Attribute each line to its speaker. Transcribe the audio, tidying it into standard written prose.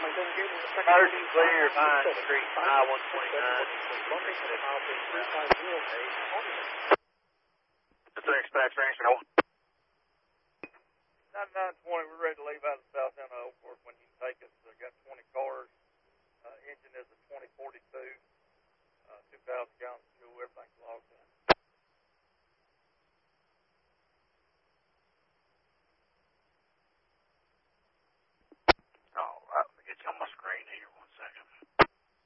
Speaker 1: Cars are clear, Vine Street, I-129.
Speaker 2: Dispatch range,
Speaker 1: 9920, we're ready to leave out.